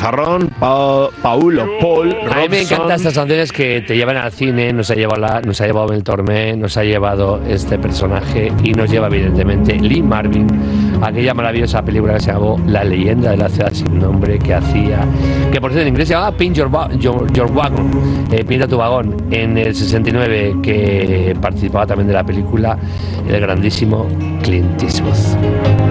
Jarrón, Paulo Paul Robson. A mí me encantan estas canciones que te llevan al cine. Nos ha llevado Mel Tormé, nos ha llevado este personaje y nos lleva evidentemente Lee Marvin a aquella maravillosa película que se llamó La leyenda de la ciudad sin nombre, que por cierto en inglés se llamaba Pin Your Wagon, Pinta tu vagón, en el 69, que participaba también de la película el grandísimo Clint Eastwood.